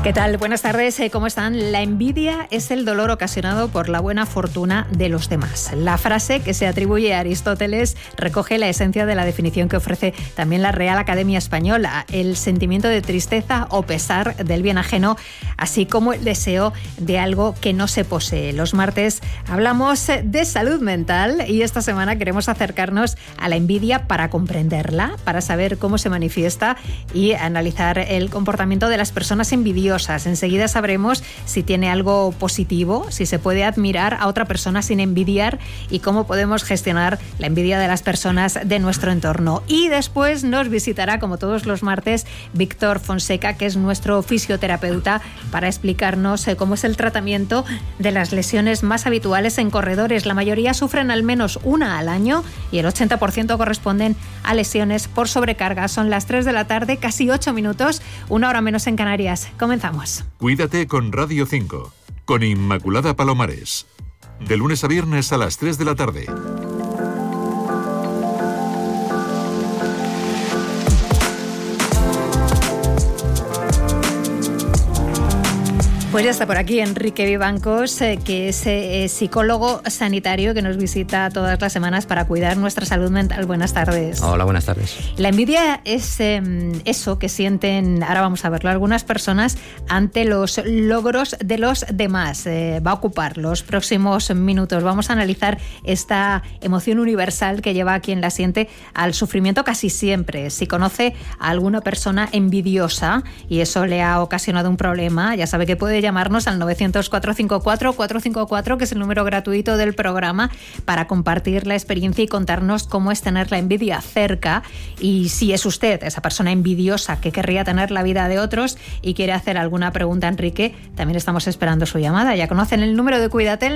¿Qué tal? Buenas tardes, ¿cómo están? La envidia es el dolor ocasionado por la buena fortuna de los demás. La frase que se atribuye a Aristóteles recoge la esencia de la definición que ofrece también la Real Academia Española: el sentimiento de tristeza o pesar del bien ajeno, así como el deseo de algo que no se posee. Los martes hablamos de salud mental y esta semana queremos acercarnos a la envidia para comprenderla, para saber cómo se manifiesta y analizar el comportamiento de las personas envidiosas. Enseguida sabremos si tiene algo positivo, si se puede admirar a otra persona sin envidiar y cómo podemos gestionar la envidia de las personas de nuestro entorno. Y después nos visitará, como todos los martes, Víctor Fonseca, que es nuestro fisioterapeuta, para explicarnos cómo es el tratamiento de las lesiones más habituales en corredores. La mayoría sufren al menos una al año y el 80% corresponden a lesiones por sobrecarga. Son las 3 de la tarde, casi 8 minutos, una hora menos en Canarias. Comenzamos. Cuídate con Radio 5, con Inmaculada Palomares. De lunes a viernes a las 3 de la tarde. Pues ya está por aquí Enrique Vivancos, que es psicólogo sanitario que nos visita todas las semanas para cuidar nuestra salud mental. Buenas tardes. Hola, buenas tardes. La envidia es eso que sienten, ahora vamos a verlo, algunas personas ante los logros de los demás. Va a ocupar los próximos minutos. Vamos a analizar esta emoción universal que lleva a quien la siente al sufrimiento casi siempre. Si conoce a alguna persona envidiosa y eso le ha ocasionado un problema, ya sabe que puede llamarnos al 900-454-454, que es el número gratuito del programa, para compartir la experiencia y contarnos cómo es tener la envidia cerca. Y si es usted esa persona envidiosa que querría tener la vida de otros y quiere hacer alguna pregunta a Enrique, también estamos esperando su llamada. Ya conocen el número de Cuídatel,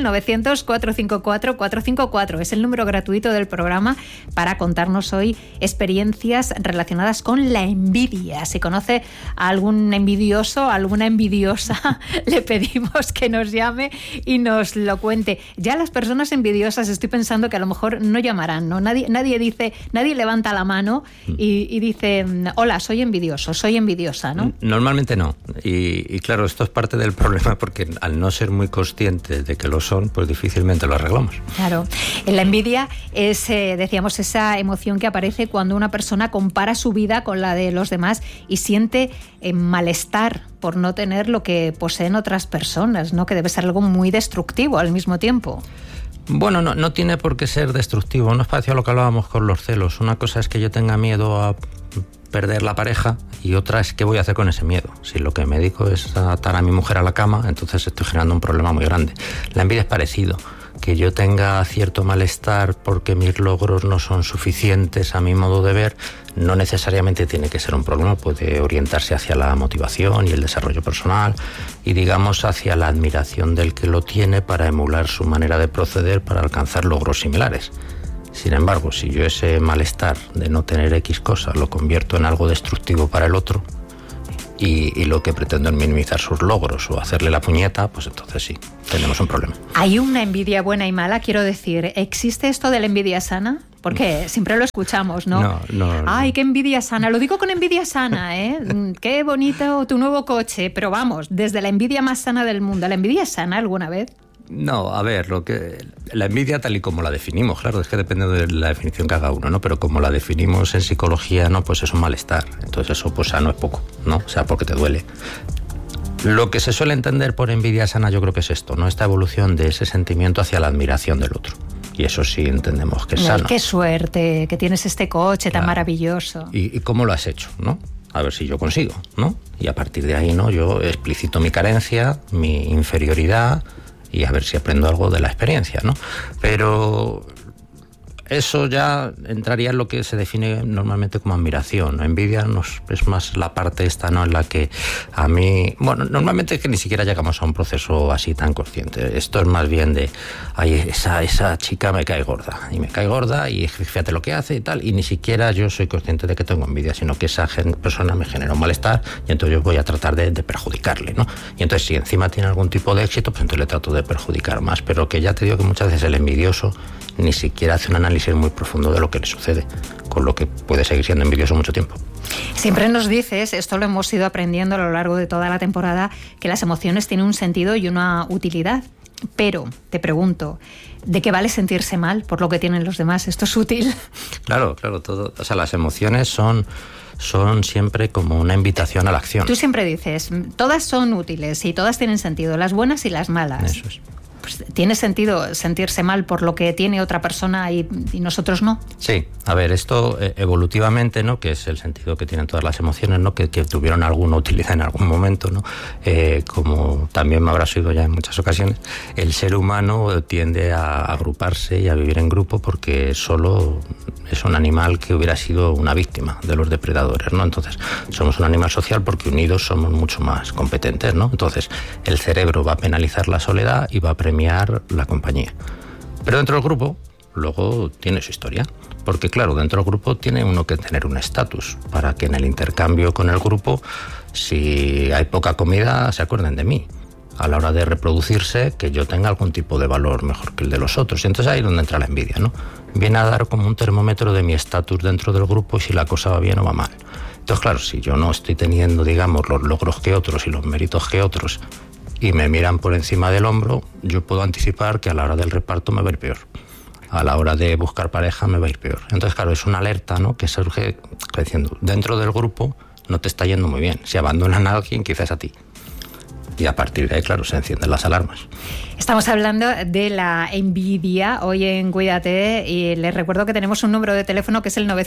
900-454-454. Es el número gratuito del programa para contarnos hoy experiencias relacionadas con la envidia. Si conoce a algún envidioso, alguna envidiosa, le pedimos que nos llame y nos lo cuente. Ya las personas envidiosas estoy pensando que a lo mejor no llamarán, ¿no? Nadie levanta la mano y dice, hola, soy envidioso, soy envidiosa, ¿no? Normalmente no. Y claro, esto es parte del problema, porque al no ser muy conscientes de que lo son, pues difícilmente lo arreglamos. Claro. La envidia es, decíamos, esa emoción que aparece cuando una persona compara su vida con la de los demás y siente malestar por no tener lo que poseen otras personas, ¿no? Que debe ser algo muy destructivo al mismo tiempo. Bueno, no tiene por qué ser destructivo. No es parecido a lo que hablábamos con los celos. Una cosa es que yo tenga miedo a perder la pareja y otra es qué voy a hacer con ese miedo. Si lo que me dedico es a atar a mi mujer a la cama, entonces estoy generando un problema muy grande. La envidia es parecido. Que yo tenga cierto malestar porque mis logros no son suficientes a mi modo de ver, no necesariamente tiene que ser un problema. Puede orientarse hacia la motivación y el desarrollo personal y, digamos, hacia la admiración del que lo tiene para emular su manera de proceder para alcanzar logros similares. Sin embargo, si yo ese malestar de no tener X cosa lo convierto en algo destructivo para el otro y lo que pretendo es minimizar sus logros o hacerle la puñeta, pues entonces sí, tenemos un problema. ¿Hay una envidia buena y mala? Quiero decir, ¿existe esto de la envidia sana? Porque siempre lo escuchamos, ¿no? No. Ay, qué envidia sana. Lo digo con envidia sana, ¿eh? Qué bonito tu nuevo coche. Pero vamos, desde la envidia más sana del mundo, ¿la envidia es sana alguna vez? No, a ver, la envidia tal y como la definimos, claro, es que depende de la definición que haga uno, ¿no? Pero como la definimos en psicología, ¿no? Pues es un malestar. Entonces eso, pues sano es poco, ¿no? O sea, porque te duele. Lo que se suele entender por envidia sana yo creo que es esto, ¿no? Esta evolución de ese sentimiento hacia la admiración del otro. Y eso sí entendemos que es sano. Qué suerte que tienes este coche tan maravilloso. ¿Y cómo lo has hecho, no? A ver si yo consigo, ¿no? Y a partir de ahí, ¿no? Yo explicito mi carencia, mi inferioridad y a ver si aprendo algo de la experiencia, ¿no? Pero eso ya entraría en lo que se define normalmente como admiración. Envidia es más la parte esta, ¿no? En la que a mí... Bueno, normalmente es que ni siquiera llegamos a un proceso así tan consciente. Esto es más bien de... Ay, esa chica me cae gorda. Y me cae gorda y fíjate lo que hace y tal. Y ni siquiera yo soy consciente de que tengo envidia, sino que esa persona me genera un malestar y entonces yo voy a tratar de perjudicarle, ¿no? Y entonces si encima tiene algún tipo de éxito, pues entonces le trato de perjudicar más. Pero que ya te digo que muchas veces el envidioso ni siquiera hace un análisis muy profundo de lo que le sucede, con lo que puede seguir siendo envidioso mucho tiempo. Siempre nos dices, esto lo hemos ido aprendiendo a lo largo de toda la temporada, que las emociones tienen un sentido y una utilidad. Pero, te pregunto, ¿de qué vale sentirse mal por lo que tienen los demás? ¿Esto es útil? Claro, todo. O sea, las emociones son siempre como una invitación a la acción. Tú siempre dices, todas son útiles y todas tienen sentido, las buenas y las malas. Eso es. Pues, ¿tiene sentido sentirse mal por lo que tiene otra persona y nosotros no? Sí, a ver, esto evolutivamente, ¿no? Que es el sentido que tienen todas las emociones, ¿no? Que tuvieron alguna utilidad en algún momento, ¿no? Como también me habrás oído ya en muchas ocasiones, el ser humano tiende a agruparse y a vivir en grupo porque solo es un animal que hubiera sido una víctima de los depredadores, ¿no? Entonces, somos un animal social porque unidos somos mucho más competentes, ¿no? Entonces, el cerebro va a penalizar la soledad y va a premiar la compañía. Pero dentro del grupo, luego tiene su historia. Porque, claro, dentro del grupo tiene uno que tener un estatus para que en el intercambio con el grupo, si hay poca comida, se acuerden de mí. A la hora de reproducirse, que yo tenga algún tipo de valor mejor que el de los otros. Y entonces ahí es donde entra la envidia, ¿no? Viene a dar como un termómetro de mi estatus dentro del grupo y si la cosa va bien o va mal. Entonces, claro, si yo no estoy teniendo, digamos, los logros que otros y los méritos que otros y me miran por encima del hombro, yo puedo anticipar que a la hora del reparto me va a ir peor. A la hora de buscar pareja me va a ir peor. Entonces, claro, es una alerta, ¿no? Que surge diciendo, dentro del grupo no te está yendo muy bien. Si abandonan a alguien, quizás a ti. Y a partir de ahí, claro, se encienden las alarmas. Estamos hablando de la envidia hoy en Cuídate y les recuerdo que tenemos un número de teléfono que es el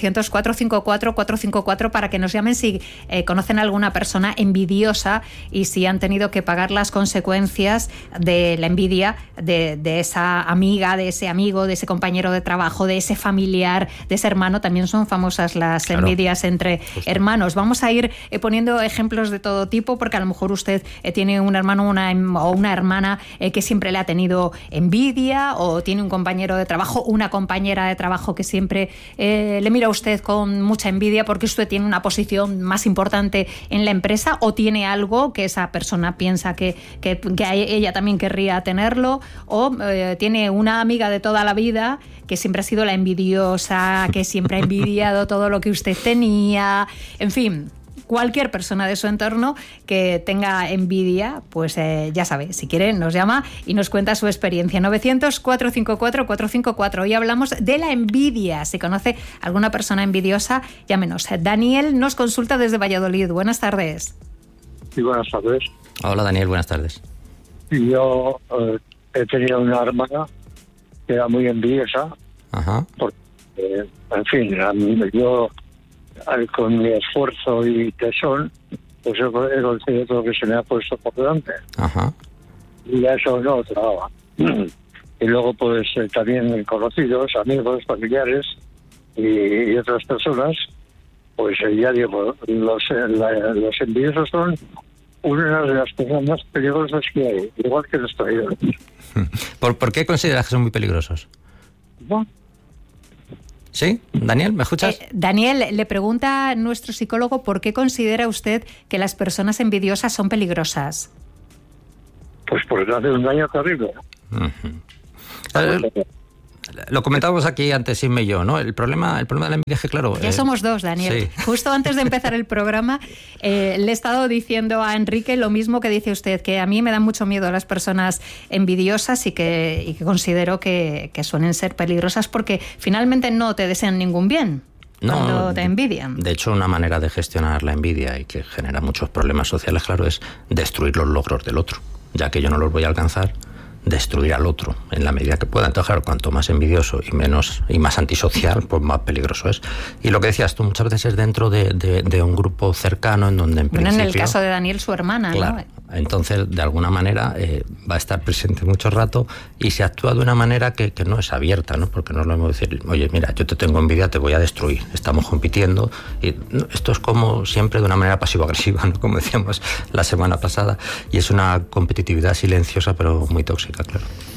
900-454-454 para que nos llamen si conocen a alguna persona envidiosa y si han tenido que pagar las consecuencias de la envidia de esa amiga, de ese amigo, de ese compañero de trabajo, de ese familiar, de ese hermano. También son famosas las envidias entre hermanos. Vamos a ir poniendo ejemplos de todo tipo porque a lo mejor usted tiene un hermano o una hermana que siempre le ha tenido envidia o tiene un compañero de trabajo, una compañera de trabajo que siempre le mira a usted con mucha envidia porque usted tiene una posición más importante en la empresa o tiene algo que esa persona piensa que ella también querría tenerlo o tiene una amiga de toda la vida que siempre ha sido la envidiosa, que siempre ha envidiado todo lo que usted tenía, en fin. Cualquier persona de su entorno que tenga envidia, pues ya sabe, si quiere nos llama y nos cuenta su experiencia. 900-454-454. Hoy hablamos de la envidia. Si conoce alguna persona envidiosa, llámenos. Daniel nos consulta desde Valladolid. Buenas tardes. Sí, buenas tardes. Hola Daniel, buenas tardes. Yo he tenido una hermana que era muy envidiosa. Ajá. Porque, en fin, yo con mi esfuerzo y tesón, pues he conseguido todo lo que se me ha puesto por delante. Ajá. Y a eso no trabajaba. Y luego, pues también conocidos, amigos, familiares y otras personas, pues ya digo, los envidiosos son una de las cosas más peligrosas que hay, igual que los traidores. ¿Por qué consideras que son muy peligrosos? ¿No? ¿Sí? Daniel, ¿me escuchas? Daniel, le pregunta a nuestro psicólogo por qué considera usted que las personas envidiosas son peligrosas. Pues porque hace un daño terrible. Lo comentábamos aquí antes, Inme y yo, ¿no? El problema de la envidia es que, claro... Ya somos dos, Daniel. Sí. Justo antes de empezar el programa, le he estado diciendo a Enrique lo mismo que dice usted, que a mí me dan mucho miedo las personas envidiosas y que considero que suelen ser peligrosas porque finalmente no te desean ningún bien. Cuando te envidian. De hecho, una manera de gestionar la envidia y que genera muchos problemas sociales, claro, es destruir los logros del otro. Ya que yo no los voy a alcanzar, destruir al otro en la medida que pueda. Entonces, claro, cuanto más envidioso y más antisocial, pues más peligroso es. Y lo que decías tú, muchas veces es dentro de un grupo cercano en donde en principio... en el caso de Daniel, su hermana, claro, ¿no? Entonces, de alguna manera, va a estar presente mucho rato y se actúa de una manera que no es abierta, ¿no? Porque no es lo mismo decir, oye, mira, yo te tengo envidia, te voy a destruir. Estamos compitiendo. Y esto es como siempre de una manera pasivo-agresiva, ¿no? Como decíamos la semana pasada. Y es una competitividad silenciosa, pero muy tóxica, claro.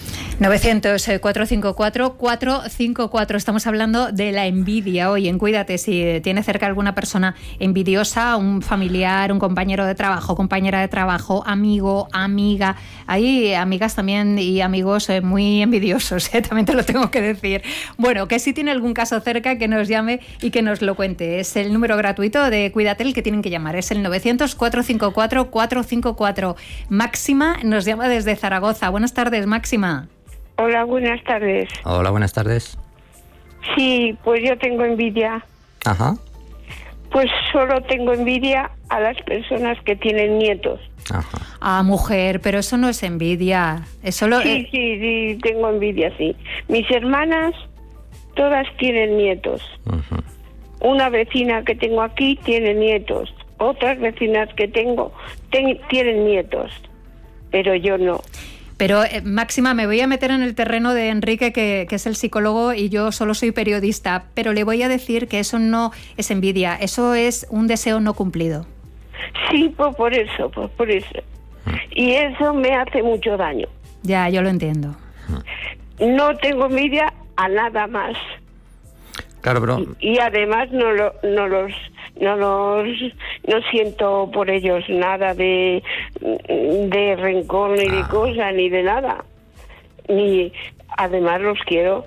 900-454-454. Estamos hablando de la envidia hoy en Cuídate. Si tiene cerca alguna persona envidiosa, un familiar, un compañero de trabajo, compañera de trabajo, amigo, amiga. Hay amigas también y amigos muy envidiosos, también te lo tengo que decir. Bueno, que si tiene algún caso cerca, que nos llame y que nos lo cuente. Es el número gratuito de Cuídate el que tienen que llamar. Es el 900-454-454. Máxima nos llama desde Zaragoza. Buenas tardes, Máxima. Hola, buenas tardes. Hola, buenas tardes. Sí, pues yo tengo envidia. Ajá. Pues solo tengo envidia a las personas que tienen nietos. Ajá. Ah, mujer, pero eso no es envidia. Eso lo... Sí, tengo envidia, sí. Mis hermanas, todas tienen nietos. Uh-huh. Una vecina que tengo aquí tiene nietos. Otras vecinas que tengo tienen nietos. Pero yo no. Pero, Máxima, me voy a meter en el terreno de Enrique, que es el psicólogo, y yo solo soy periodista, pero le voy a decir que eso no es envidia, eso es un deseo no cumplido. Sí, pues por eso. Y eso me hace mucho daño. Ya, yo lo entiendo. No tengo envidia a nada más. Claro, pero... Y además no siento por ellos nada de rencor ni de cosa ni de nada. Ni además los quiero.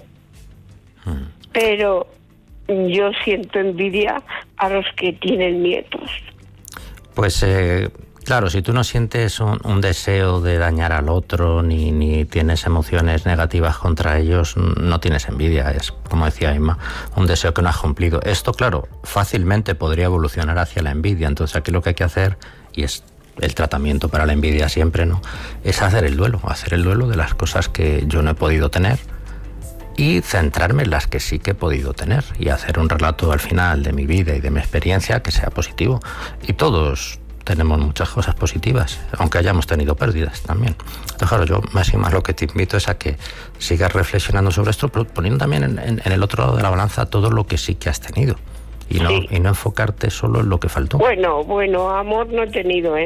Pero yo siento envidia a los que tienen nietos. Pues claro, si tú no sientes un deseo de dañar al otro ni tienes emociones negativas contra ellos, no tienes envidia. Es, como decía Inma, un deseo que no has cumplido. Esto, claro, fácilmente podría evolucionar hacia la envidia. Entonces aquí lo que hay que hacer, y es el tratamiento para la envidia siempre, ¿no?, es hacer el duelo de las cosas que yo no he podido tener y centrarme en las que sí que he podido tener y hacer un relato al final de mi vida y de mi experiencia que sea positivo. Y todos tenemos muchas cosas positivas, aunque hayamos tenido pérdidas también. Entonces, claro, yo más y más lo que te invito es a que sigas reflexionando sobre esto, pero poniendo también en el otro lado de la balanza todo lo que sí que has tenido y no enfocarte solo en lo que faltó. Bueno, amor no he tenido,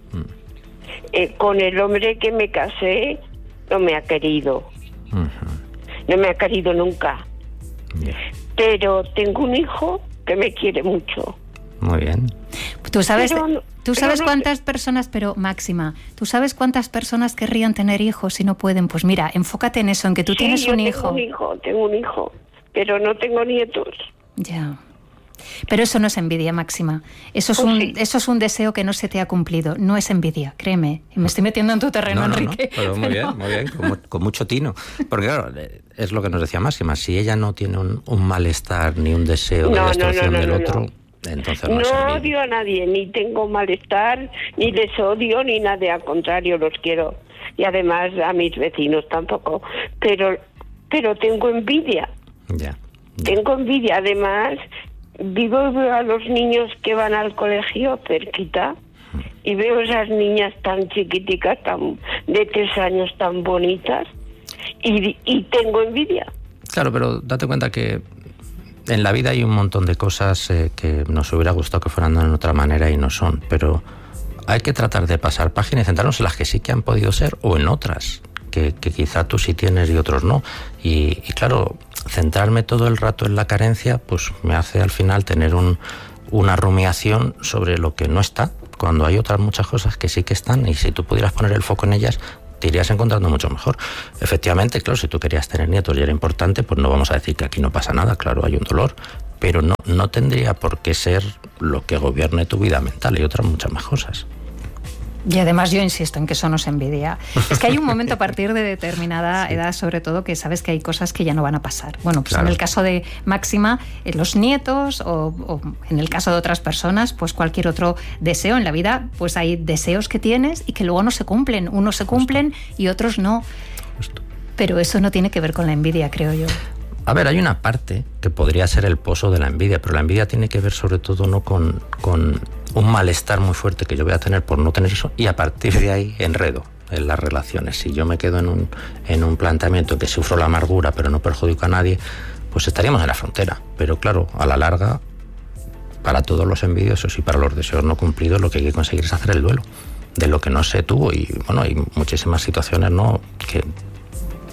con el hombre que me casé no me ha querido. No me ha querido nunca. Bien. Pero tengo un hijo que me quiere mucho. Muy bien. Tú sabes cuántas personas, pero Máxima, ¿tú sabes cuántas personas querrían tener hijos y no pueden? Pues mira, enfócate en eso, en que tú tienes un hijo. Tengo un hijo, pero no tengo nietos. Ya. Pero eso no es envidia, Máxima. Eso es un deseo que no se te ha cumplido. No es envidia, créeme. Me estoy metiendo en tu terreno, Enrique. No, pero muy bien, con mucho tino. Porque claro, es lo que nos decía Máxima. Si ella no tiene un malestar ni un deseo de destrucción del otro, entonces no es envidia. No odio a nadie, ni tengo malestar, ni les odio, ni nada. Al contrario, los quiero. Y además a mis vecinos tampoco. Pero tengo envidia. Ya. Tengo envidia, además... Veo a los niños que van al colegio cerquita y veo esas niñas tan chiquiticas, de 3 años, tan bonitas, y tengo envidia. Claro, pero date cuenta que en la vida hay un montón de cosas que nos hubiera gustado que fueran de otra manera y no son, pero hay que tratar de pasar páginas y centrarnos en las que sí que han podido ser o en otras que quizá tú sí tienes y otros no. Y claro, centrarme todo el rato en la carencia pues me hace al final tener una rumiación sobre lo que no está, cuando hay otras muchas cosas que sí que están, y si tú pudieras poner el foco en ellas te irías encontrando mucho mejor. Efectivamente, claro, si tú querías tener nietos y era importante, pues no vamos a decir que aquí no pasa nada, claro, hay un dolor, pero no tendría por qué ser lo que gobierne tu vida mental, y otras muchas más cosas. Y además yo insisto en que eso no es envidia. Es que hay un momento a partir de determinada edad, sobre todo, que sabes que hay cosas que ya no van a pasar. Bueno, pues claro. En el caso de Máxima, los nietos, o en el caso de otras personas, pues cualquier otro deseo en la vida, pues hay deseos que tienes y que luego no se cumplen. Unos se cumplen y otros no. Pero eso no tiene que ver con la envidia, creo yo. A ver, hay una parte que podría ser el pozo de la envidia, pero la envidia tiene que ver sobre todo no con un malestar muy fuerte que yo voy a tener por no tener eso, y a partir de ahí enredo en las relaciones. Si yo me quedo en un planteamiento que sufro la amargura pero no perjudico a nadie, pues estaríamos en la frontera. Pero claro, a la larga, para todos los envidiosos y para los deseos no cumplidos, lo que hay que conseguir es hacer el duelo de lo que no se tuvo. Y bueno, hay muchísimas situaciones, ¿no?, que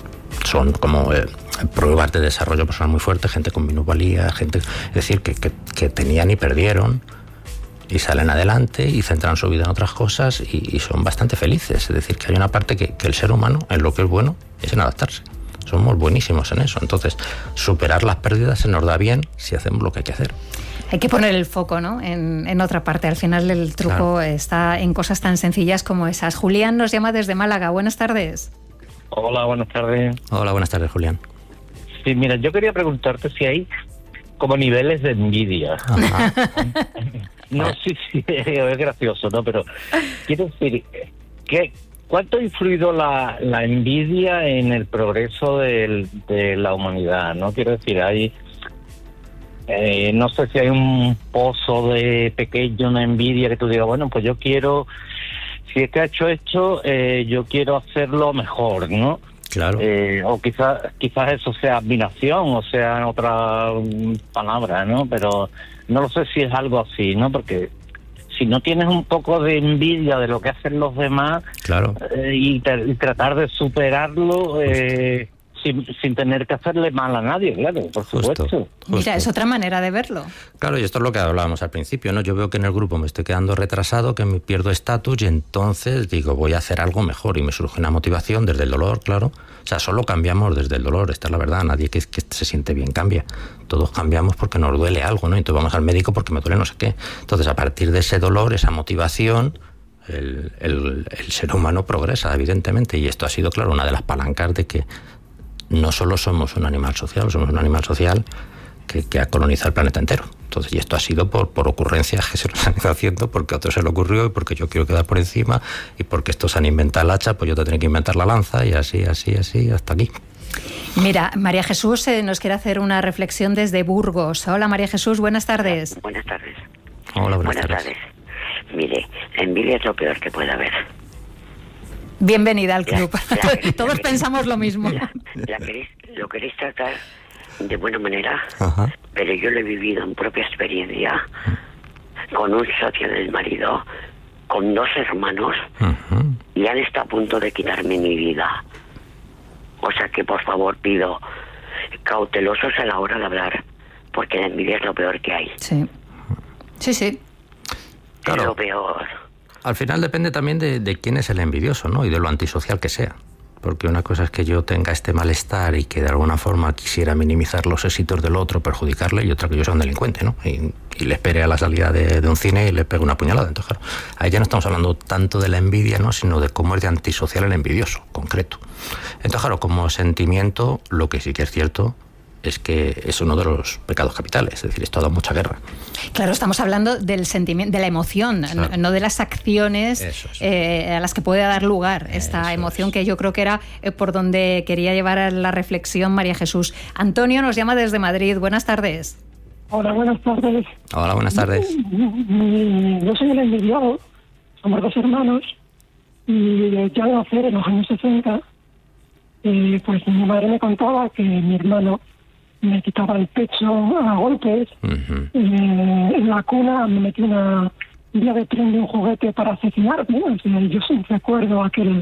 son como pruebas de desarrollo personal muy fuerte, gente con minusvalía, gente, es decir, que tenían y perdieron y salen adelante y centran su vida en otras cosas y son bastante felices. Es decir, que hay una parte que el ser humano, en lo que es bueno, es en adaptarse. Somos buenísimos en eso. Entonces, superar las pérdidas se nos da bien si hacemos lo que hay que hacer. Hay que poner el foco, ¿no?, en otra parte. Al final el truco está en cosas tan sencillas como esas. Julián nos llama desde Málaga. Buenas tardes. Hola, buenas tardes. Hola, buenas tardes, Julián. Sí, mira, yo quería preguntarte si hay como niveles de envidia. No, sí, es gracioso, ¿no? Pero quiero decir, ¿cuánto ha influido la envidia en el progreso de la humanidad, ¿no? Quiero decir, hay... no sé si hay un pozo de pequeño, una envidia que tú digas, bueno, pues yo quiero, si este ha hecho esto, yo quiero hacerlo mejor, ¿no? Claro. O quizás eso sea admiración, o sea otra palabra, ¿no? Pero no lo sé si es algo así, ¿no? Porque si no tienes un poco de envidia de lo que hacen los demás, claro, y tratar de superarlo... Sin tener que hacerle mal a nadie, claro, por supuesto. Mira, es otra manera de verlo. Claro, y esto es lo que hablábamos al principio, ¿no? Yo veo que en el grupo me estoy quedando retrasado, que me pierdo estatus y entonces digo, voy a hacer algo mejor y me surge una motivación desde el dolor, claro. O sea, solo cambiamos desde el dolor, esta es la verdad. Nadie que se siente bien cambia. Todos cambiamos porque nos duele algo, ¿no? Entonces vamos al médico porque me duele no sé qué. Entonces, a partir de ese dolor, esa motivación... El ser humano progresa, evidentemente, y esto ha sido, claro, una de las palancas de que no solo somos un animal social, somos un animal social que ha colonizado el planeta entero. Entonces, y esto ha sido por ocurrencias que se nos han ido haciendo, porque a otros se le ocurrió y porque yo quiero quedar por encima, y porque estos han inventado el hacha, pues yo tendré que inventar la lanza, y así, hasta aquí. Mira, María Jesús nos quiere hacer una reflexión desde Burgos. Hola, María Jesús, buenas tardes. Buenas tardes. Hola, buenas tardes. Mire, la envidia es lo peor que puede haber. Bienvenida al club. Todos pensamos lo mismo. Lo queréis tratar de buena manera, Ajá. Pero yo lo he vivido en propia experiencia con un socio del marido, con 2 hermanos, Uh-huh. y han estado a punto de quitarme mi vida. O sea que, por favor, pido cautelosos a la hora de hablar, porque la envidia es lo peor que hay. Sí. Claro. Es lo peor. Al final depende también de quién es el envidioso, ¿no? Y de lo antisocial que sea. Porque una cosa es que yo tenga este malestar y que de alguna forma quisiera minimizar los éxitos del otro, perjudicarle, y otra que yo sea un delincuente, ¿no? Y le espere a la salida de un cine y le pegue una puñalada. Entonces, claro, ahí ya no estamos hablando tanto de la envidia, ¿no? Sino de cómo es de antisocial el envidioso, concreto. Entonces, claro, como sentimiento, lo que sí que es cierto es que es uno de los pecados capitales, es decir, esto ha dado mucha guerra. Claro, estamos hablando del sentimiento, de la emoción, claro, no de las acciones a las que puede dar lugar esta emoción, que yo creo que era por donde quería llevar la reflexión María Jesús. Antonio nos llama desde Madrid. Buenas tardes. Hola, buenas tardes. Hola, buenas tardes. Yo soy el envidiado, somos 2 hermanos, y ya al nacer en los años 60, pues mi madre me contaba que mi hermano me quitaba el pecho a golpes. Uh-huh. En la cuna me metí una vía de tren de un juguete para asesinarme. O sea, yo sí recuerdo aquella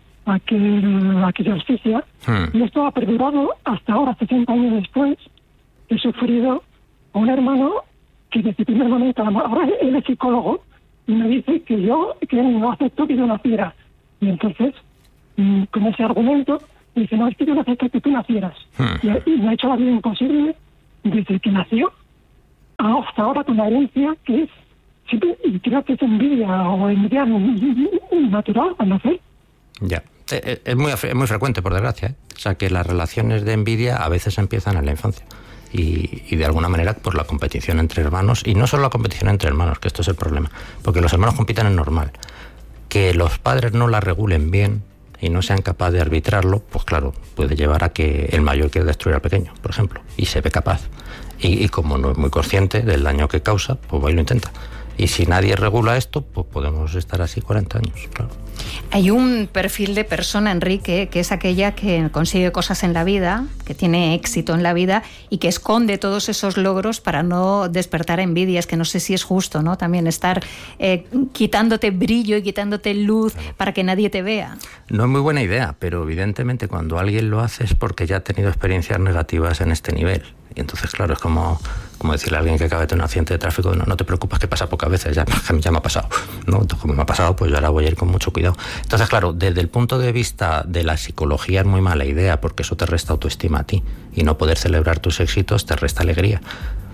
asfixia. Y esto ha perdurado hasta ahora, 60 años después. He sufrido a un hermano que desde el primer momento, ahora él es psicólogo, y me dice que él no aceptó que yo naciera. Y entonces, con ese argumento, dice, no, es que yo no acepto que tú nacieras. Y me ha hecho la vida imposible desde que nació hasta ahora, con la herencia que es, siempre, y creo que es envidia o envidia natural, no sé. Ya, es muy frecuente, por desgracia, ¿eh? O sea, que las relaciones de envidia a veces empiezan en la infancia. Y de alguna manera, por la competición entre hermanos, y no solo la competición entre hermanos, que esto es el problema, porque los hermanos compiten es normal. Que los padres no la regulen bien y no sean capaces de arbitrarlo, pues claro, puede llevar a que el mayor quiera destruir al pequeño, por ejemplo, y se ve capaz. Y como no es muy consciente del daño que causa, pues va y lo intenta. Y si nadie regula esto, pues podemos estar así 40 años, claro. Hay un perfil de persona, Enrique, que es aquella que consigue cosas en la vida, que tiene éxito en la vida y que esconde todos esos logros para no despertar envidias, que no sé si es justo, ¿no? También estar quitándote brillo y quitándote luz para que nadie te vea. No es muy buena idea, pero evidentemente cuando alguien lo hace es porque ya ha tenido experiencias negativas en este nivel. Y entonces, claro, es como decirle a alguien que acaba de tener un accidente de tráfico, no te preocupes, que pasa pocas veces, ya me ha pasado, ¿no? Entonces, como me ha pasado, pues yo ahora voy a ir con mucho cuidado. Entonces, claro, desde el punto de vista de la psicología es muy mala idea, porque eso te resta autoestima a ti, y no poder celebrar tus éxitos te resta alegría.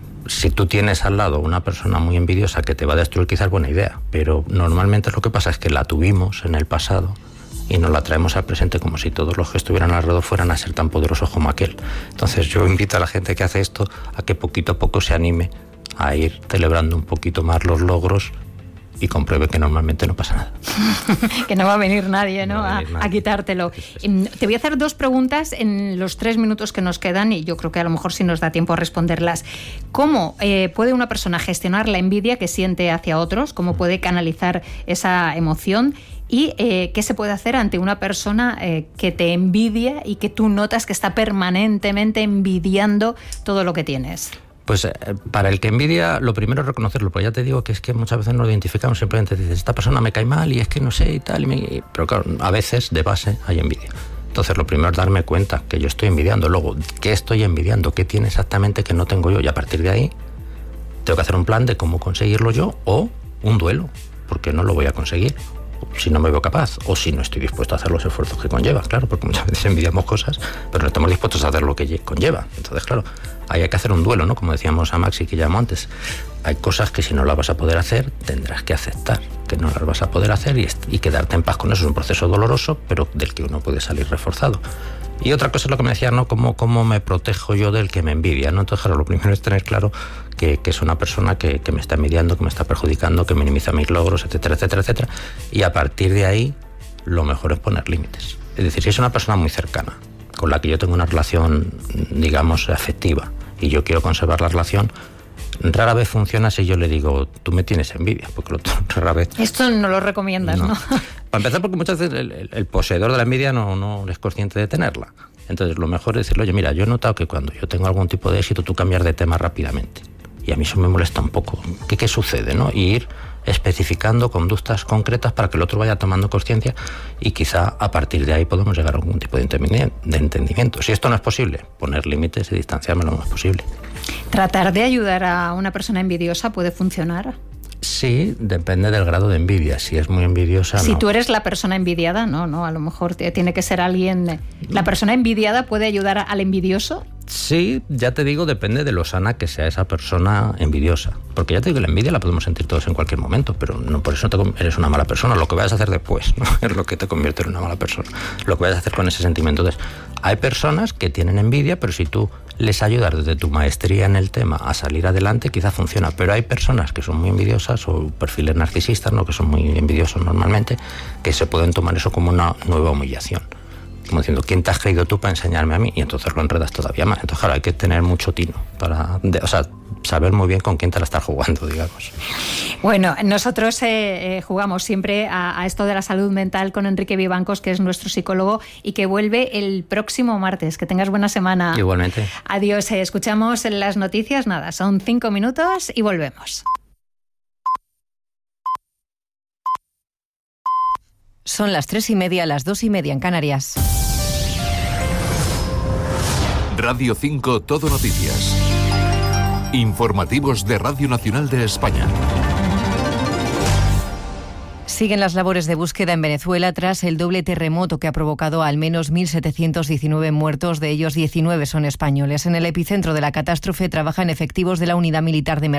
Si tú tienes al lado una persona muy envidiosa que te va a destruir, quizás es buena idea, pero normalmente lo que pasa es que la tuvimos en el pasado y nos la traemos al presente como si todos los que estuvieran alrededor fueran a ser tan poderosos como aquel. Entonces yo invito a la gente que hace esto a que poquito a poco se anime a ir celebrando un poquito más los logros y compruebe que normalmente no pasa nada. Que no va a venir nadie, ¿no? A quitártelo. Te voy a hacer 2 preguntas en los 3 minutos que nos quedan y yo creo que a lo mejor sí nos da tiempo a responderlas. ¿Cómo puede una persona gestionar la envidia que siente hacia otros? ¿Cómo puede canalizar esa emoción? ¿Y qué se puede hacer ante una persona que te envidia y que tú notas que está permanentemente envidiando todo lo que tienes? Pues para el que envidia, lo primero es reconocerlo, pero ya te digo que es que muchas veces no lo identificamos, simplemente dices, esta persona me cae mal y es que no sé y tal, pero claro, a veces de base hay envidia. Entonces lo primero es darme cuenta que yo estoy envidiando, luego, ¿qué estoy envidiando? ¿Qué tiene exactamente que no tengo yo? Y a partir de ahí tengo que hacer un plan de cómo conseguirlo yo o un duelo, porque no lo voy a conseguir si no me veo capaz o si no estoy dispuesto a hacer los esfuerzos que conlleva, claro, porque muchas veces envidiamos cosas pero no estamos dispuestos a hacer lo que conlleva. Entonces, claro, ahí hay que hacer un duelo, ¿no? Como decíamos a Maxi que llamó antes, hay cosas que si no las vas a poder hacer tendrás que aceptar que no las vas a poder hacer y quedarte en paz con eso. Es un proceso doloroso pero del que uno puede salir reforzado. Y otra cosa es lo que me decías, ¿no? ¿Cómo me protejo yo del que me envidia, ¿no? Entonces, claro, lo primero es tener claro que es una persona que me está envidiando, que me está perjudicando, que minimiza mis logros, etcétera, etcétera, etcétera. Y a partir de ahí, lo mejor es poner límites. Es decir, si es una persona muy cercana, con la que yo tengo una relación, digamos, afectiva, y yo quiero conservar la relación, rara vez funciona si yo le digo, tú me tienes envidia, porque rara vez... Esto no lo recomiendas, ¿no? Para empezar, porque muchas veces el poseedor de la envidia no es consciente de tenerla. Entonces, lo mejor es decirle, oye, mira, yo he notado que cuando yo tengo algún tipo de éxito, tú cambias de tema rápidamente. Y a mí eso me molesta un poco. ¿Qué sucede, no? Y ir especificando conductas concretas para que el otro vaya tomando conciencia y quizá a partir de ahí podemos llegar a algún tipo de entendimiento. Si esto no es posible, poner límites y distanciarme lo más posible. ¿Tratar de ayudar a una persona envidiosa puede funcionar? Sí, depende del grado de envidia. Si es muy envidiosa, si no. Tú eres la persona envidiada, no, a lo mejor tiene que ser alguien... ¿La persona envidiada puede ayudar al envidioso? Sí, ya te digo, depende de lo sana que sea esa persona envidiosa. Porque ya te digo que la envidia la podemos sentir todos en cualquier momento, pero no por eso eres una mala persona. Lo que vayas a hacer después, ¿no? Es lo que te convierte en una mala persona. Lo que vayas a hacer con ese sentimiento. Entonces, hay personas que tienen envidia, pero si tú les ayudas desde tu maestría en el tema a salir adelante, quizá funciona. Pero hay personas que son muy envidiosas o perfiles narcisistas, ¿no? Que son muy envidiosos normalmente, que se pueden tomar eso como una nueva humillación. Como diciendo, ¿quién te has creído tú para enseñarme a mí? Y entonces lo enredas todavía más. Entonces, claro, hay que tener mucho tino para... saber muy bien con quién te la estás jugando, digamos. Bueno, nosotros jugamos siempre a esto de la salud mental con Enrique Vivancos, que es nuestro psicólogo y que vuelve el próximo martes. Que tengas buena semana. Igualmente. Adiós. Escuchamos las noticias. Nada, son 5 minutos y volvemos. Son las 3:30, las 2:30 en Canarias. Radio 5 Todo Noticias. Informativos de Radio Nacional de España. Siguen las labores de búsqueda en Venezuela tras el doble terremoto que ha provocado al menos 1.719 muertos, de ellos 19 son españoles. En el epicentro de la catástrofe trabajan efectivos de la Unidad Militar de Emergencia